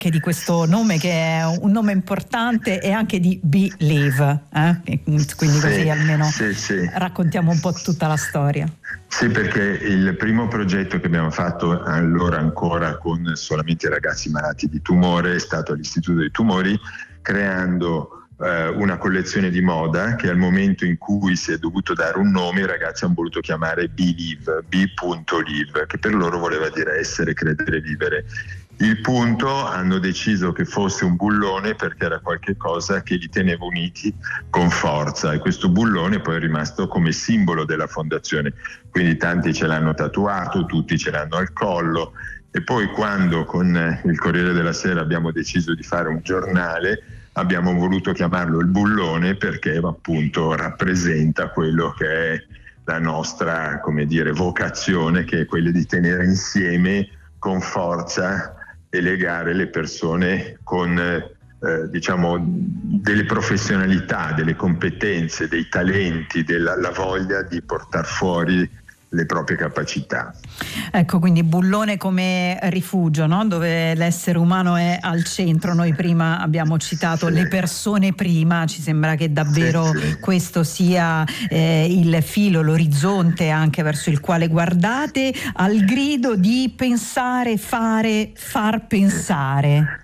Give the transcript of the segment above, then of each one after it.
anche di questo nome, che è un nome importante, e anche di Believe, quindi così almeno raccontiamo un po' tutta la storia. Sì, perché il primo progetto che abbiamo fatto allora ancora con solamente ragazzi malati di tumore è stato all'Istituto dei Tumori, creando una collezione di moda che al momento in cui si è dovuto dare un nome i ragazzi hanno voluto chiamare Believe, B.Live, che per loro voleva dire essere, credere, vivere. Il punto hanno deciso che fosse un bullone perché era qualche cosa che li teneva uniti con forza, e questo bullone poi è rimasto come simbolo della fondazione, quindi tanti ce l'hanno tatuato, tutti ce l'hanno al collo. E poi quando con il Corriere della Sera abbiamo deciso di fare un giornale, abbiamo voluto chiamarlo il bullone perché appunto rappresenta quello che è la nostra, come dire, vocazione, che è quella di tenere insieme con forza e legare le persone con diciamo delle professionalità, delle competenze, dei talenti, la voglia di portare fuori le proprie capacità. Ecco, quindi bullone come rifugio, no? Dove l'essere umano è al centro. Noi prima abbiamo citato le persone prima, ci sembra che davvero questo sia il filo, l'orizzonte anche verso il quale guardate, al grido di pensare, fare, far pensare.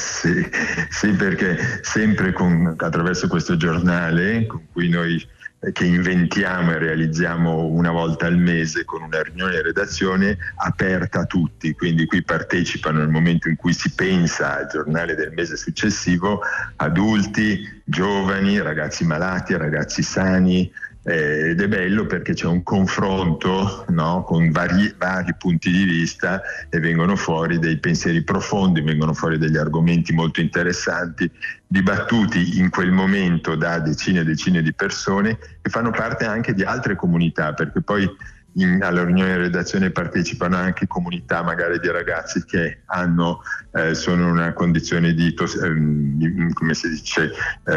Sì, perché sempre attraverso questo giornale con cui noi che inventiamo e realizziamo una volta al mese con una riunione di redazione aperta a tutti, quindi qui partecipano nel momento in cui si pensa al giornale del mese successivo adulti, giovani, ragazzi malati, ragazzi sani, ed è bello perché c'è un confronto, no, con vari punti di vista, e vengono fuori dei pensieri profondi, vengono fuori degli argomenti molto interessanti, dibattuti in quel momento da decine e decine di persone che fanno parte anche di altre comunità, perché poi alla riunione di redazione partecipano anche comunità magari di ragazzi che sono in una condizione di come si dice,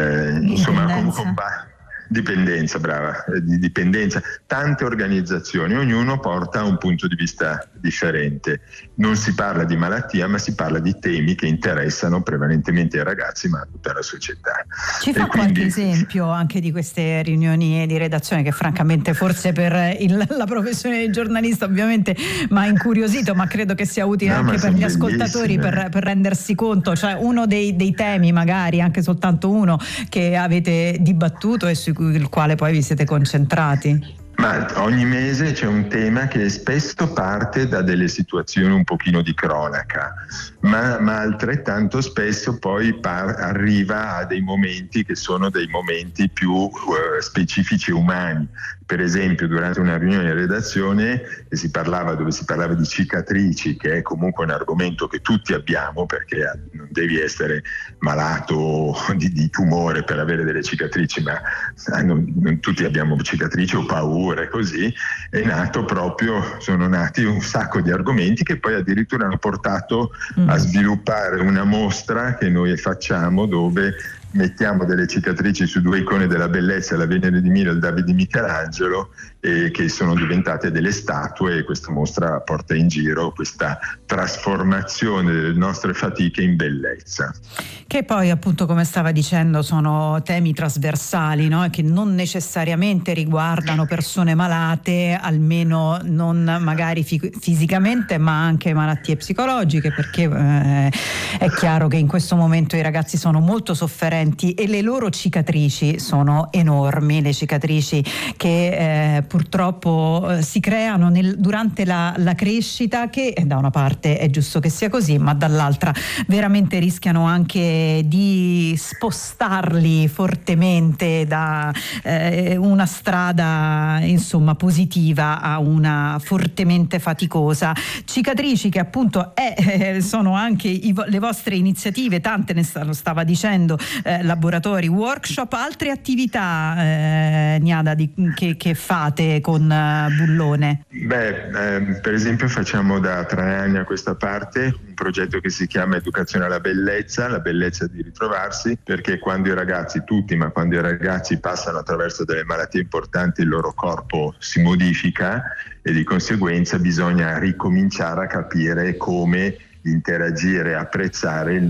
dipendenza, di dipendenza, tante organizzazioni, ognuno porta un punto di vista differente. Non si parla di malattia, ma si parla di temi che interessano prevalentemente i ragazzi, ma tutta la società. Ci fa qualche esempio anche di queste riunioni di redazione, che francamente forse per la professione di giornalista ovviamente mi ha incuriosito, ma credo che sia utile anche per gli ascoltatori per rendersi conto, cioè uno dei temi, magari anche soltanto uno, che avete dibattuto e su il quale poi vi siete concentrati. Ma ogni mese c'è un tema che spesso parte da delle situazioni un pochino di cronaca, ma altrettanto spesso poi arriva a dei momenti che sono dei momenti più specifici e umani. Per esempio, durante una riunione di redazione dove si parlava di cicatrici, che è comunque un argomento che tutti abbiamo, perché non devi essere malato di tumore per avere delle cicatrici, ma non tutti abbiamo cicatrici o paure, così sono nati un sacco di argomenti che poi addirittura hanno portato a sviluppare una mostra che noi facciamo, dove mettiamo delle cicatrici su due icone della bellezza, la Venere di Milo e il Davide di Michelangelo, che sono diventate delle statue, e questa mostra porta in giro questa trasformazione delle nostre fatiche in bellezza. Che poi appunto, come stava dicendo, sono temi trasversali, no? Che non necessariamente riguardano persone malate, almeno non magari fisicamente, ma anche malattie psicologiche, perché è chiaro che in questo momento i ragazzi sono molto sofferenti e le loro cicatrici sono enormi, le cicatrici che purtroppo si creano durante la crescita, che da una parte è giusto che sia così, ma dall'altra veramente rischiano anche di spostarli fortemente da una strada insomma positiva a una fortemente faticosa. Cicatrici che appunto sono anche le vostre iniziative, tante ne stava dicendo, laboratori, workshop, altre attività, Niada, che fate con Bullone? Per esempio facciamo da 3 anni a questa parte un progetto che si chiama Educazione alla bellezza, la bellezza di ritrovarsi, perché quando i ragazzi passano attraverso delle malattie importanti, il loro corpo si modifica e di conseguenza bisogna ricominciare a capire come interagire e apprezzare il